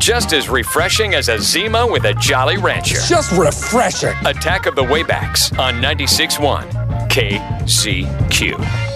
Just as refreshing as a Zima with a Jolly Rancher. Just refreshing. Attack of the Waybacks on 96.1 KCQ.